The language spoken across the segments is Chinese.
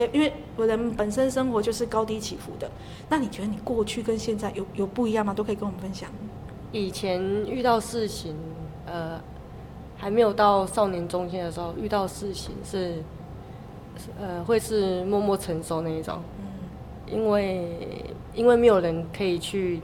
因为人本身生活就是高低起伏的，那你觉得你过去跟现在有不一样吗？都可以跟我们分享。 以前遇到事情，还没有到少年中心的时候，遇到事情会是默默承受那一种，因为没有人可以去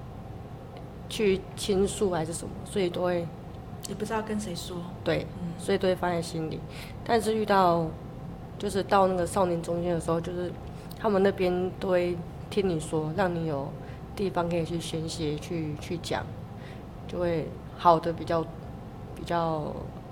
倾诉还是什么，所以都会也不知道跟谁说。 对，所以都会放在心里。但是就是到那个少年中心的时候，就是他们那边都会听你说，让你有地方可以去宣泄、去讲，就会好的比较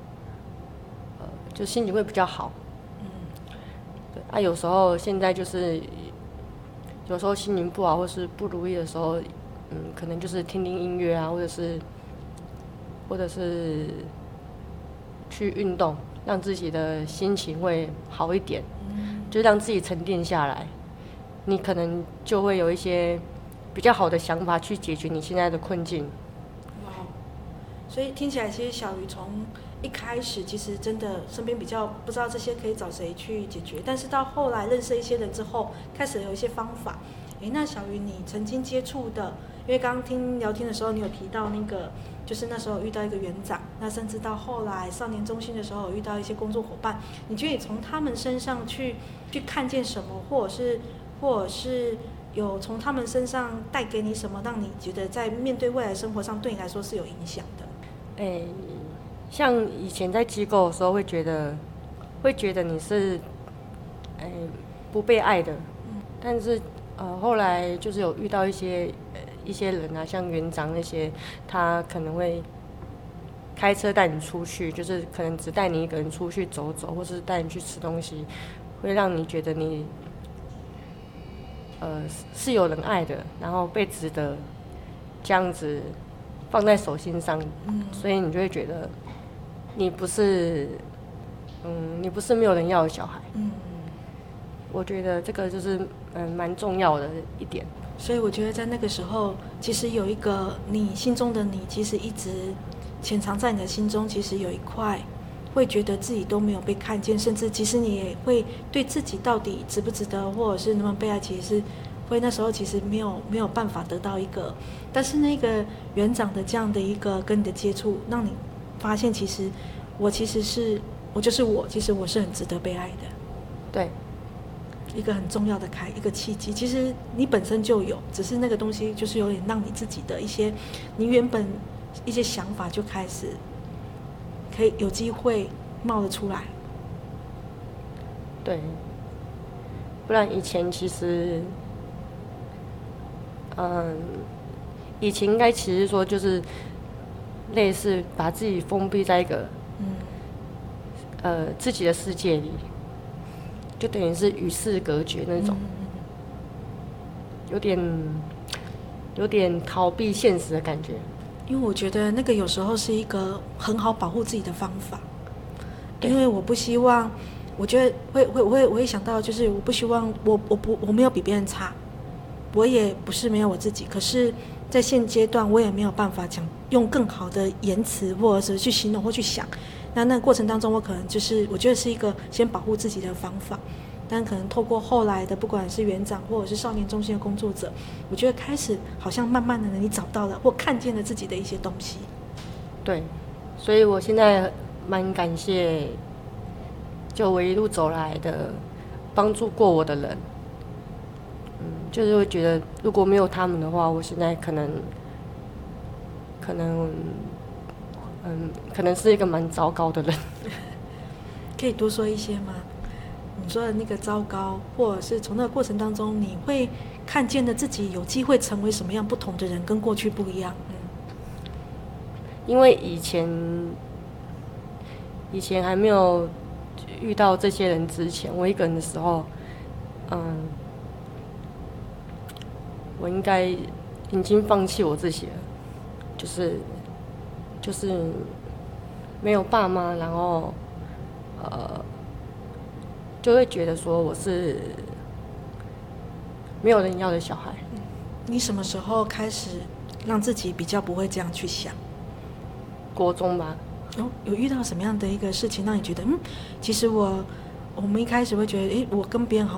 就心情会比较好。对啊，有时候现在就是有时候心情不好或是不如意的时候，可能就是听听音乐啊，或者是去运动，让自己的心情会好一点，就让自己沉淀下来，你可能就会有一些比较好的想法去解决你现在的困境。 哇，所以听起来其实小鱼从一开始其实真的身边比较不知道这些可以找谁去解决，但是到后来认识一些人之后，开始有一些方法。那小鱼你曾经接触的，因为刚刚听聊天的时候，你有提到那个，就是那时候遇到一个园长，那甚至到后来少年中心的时候，有遇到一些工作伙伴，你觉得你从他们身上去看见什么，或者是有从他们身上带给你什么，让你觉得在面对未来生活上对你来说是有影响的？ 像以前在机构的时候，会觉得你是不被爱的，但是后来就是有遇到一些人啊，像园长那些，他可能会开车带你出去，就是可能只带你一个人出去走走，或是带你去吃东西，会让你觉得你是有人爱的，然后被值得这样子放在手心上，所以你就会觉得你不是没有人要的小孩。我觉得这个就是蛮重要的一点。 所以我觉得在那个时候，其实有一个你心中的你，其实一直潜藏在你的心中，其实有一块会觉得自己都没有被看见，甚至其实你也会对自己到底值不值得，或者是能不能被爱，其实是会那时候其实没有办法得到一个，但是那个园长的这样的一个跟你的接触，让你发现其实我就是我，其实我是很值得被爱的。 对， 一个很重要的一个契机，其实你本身就有，只是那个东西就是有点让你自己的一些，你原本一些想法就开始可以有机会冒了出来。 对，不然以前其实，以前应该其实说就是类似把自己封闭在一个自己的世界里，就等于是与世隔绝那种，有点逃避现实的感觉。 因为我觉得那个有时候是一个很好保护自己的方法，因为我不希望，我觉得我会想到，就是我不希望我没有比别人差，我也不是没有我自己，可是在现阶段我也没有办法讲用更好的言辞或者是去形容或去想，那个过程当中我可能就是我觉得是一个先保护自己的方法，但可能透过后来的不管是园长或者是少年中心的工作者，我觉得开始好像慢慢的你找到了或看见了自己的一些东西。 对，所以我现在蛮感谢就我一路走来的帮助过我的人，就是会觉得如果没有他们的话，我现在可能是一个蛮糟糕的人。 可以多说一些吗？你说的那个糟糕，或者是从那个过程当中，你会看见的自己有机会成为什么样不同的人，跟过去不一样。 因为以前还没有遇到这些人之前，我一个人的时候，我应该已经放弃我自己了，就是没有爸妈，然后就会觉得说我是没有人要的小孩。 你什么时候开始让自己比较不会这样去想？ 国中吧。 有遇到什么样的一个事情让你觉得其实我们一开始会觉得我跟别人好